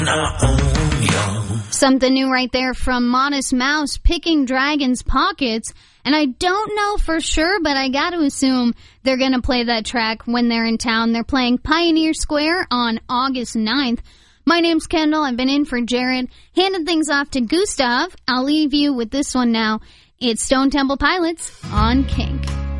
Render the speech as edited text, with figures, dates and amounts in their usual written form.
Something new right there from Modest Mouse, Picking Dragons' Pockets. And I don't know for sure, but I got to assume they're going to play that track when they're in town. They're playing Pioneer Square on August 9th. My name's Kendall. I've been in for Jared. Handing things off to Gustav. I'll leave you with this one now. It's Stone Temple Pilots on Kink.